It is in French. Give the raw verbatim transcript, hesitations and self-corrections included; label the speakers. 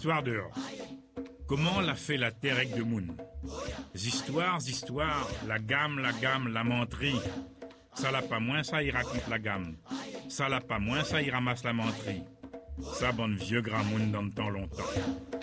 Speaker 1: Z'histoires dehors. Comment l'a fait la terre avec de moun? Z'histoires, z'histoires, la gamme, la gamme, la menterie. Ça l'a pas moins, ça y raconte la gamme. Ça l'a pas moins, ça y ramasse la menterie. Ça bonne vieux grand moun dans le temps longtemps.